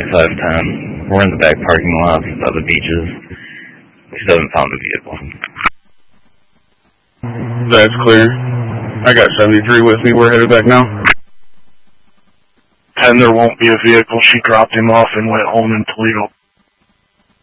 2510. We're in the back parking lots of the beaches. We still haven't found the vehicle. That's clear. I got 73 with me. We're headed back now. 10, there won't be a vehicle. She dropped him off and went home in Toledo.